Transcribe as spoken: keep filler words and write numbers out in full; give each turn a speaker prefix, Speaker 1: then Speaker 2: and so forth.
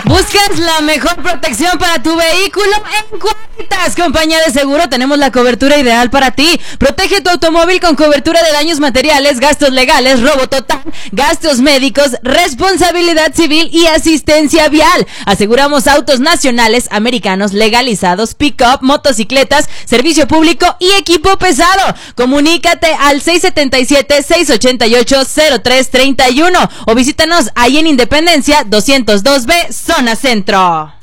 Speaker 1: ¿Buscas la mejor protección para tu vehículo? En Qualitas Compañía de Seguro tenemos la cobertura ideal para ti. Protege tu automóvil con cobertura de daños materiales, gastos legales, robo total, gastos médicos, responsabilidad civil y asistencia vial. Aseguramos autos nacionales, americanos, legalizados, pick-up, motocicletas, servicio público y equipo pesado. Comunícate al seis siete siete, seis ocho ocho, cero tres tres uno o visítanos ahí en Independencia doscientos dos B, Zona Centro.